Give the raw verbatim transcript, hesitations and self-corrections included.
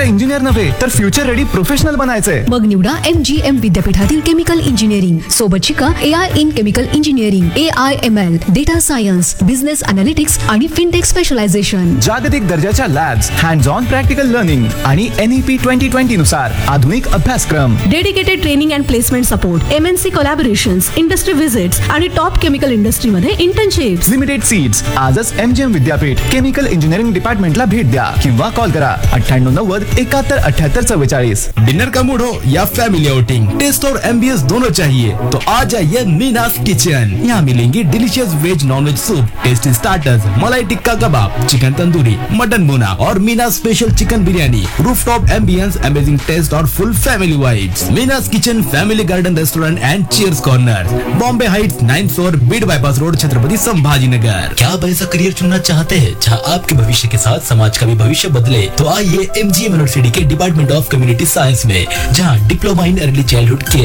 Engineer नव्हे तर future ready professional बनायचंय. मग निवडा एम जी एम विद्यापीठातील केमिकल इंजिनिअरिंग. सोबत शिका ए I in chemical engineering, A I am L, data science, business analytics आणि फिनटेक स्पेशलायझेशन. जागतिक दर्जाच्या labs, hands on practical learning आणि N E P twenty twenty नुसार आधुनिक अभ्यासक्रम. Dedicated training and placement support, M N C collaborations, industry visits आणि top chemical इंडस्ट्रीमध्ये internships. Limited seats. आजच एम जी एम विद्यापीठ केमिकल इंजिनिअरिंग डिपार्टमेंटला भेट द्या किंवा कॉल करा अठ्ठ्याण्णव नव्वद एकाहत्तर अठ्याहत्तर चव्वेचाळीस. डिनर का मूड हो या फैमिली आउटिंग, टेस्ट और एम्बियंस दोनों चाहिए तो आ जाइए मीनास किचन. यहाँ मिलेंगी delicious veg non veg soup, tasty starters, मलाई टिक्का कबाब, चिकन तंदूरी, मटन बोना और मीनास special chicken biryani. Rooftop ambience, amazing taste और फुल family vibes. मीनास kitchen, family garden restaurant end cheers corner, Bombay Heights, ninth floor, Beed bypass road, Chhatrapati Sambhajinagar. क्या आप ऐसा करियर चुनना चाहते हैं जहां आपके भविष्य के साथ समाज का भी भविष्य बदले? तो आइए M G M university K department of community science में, जहां diploma in early childhood care,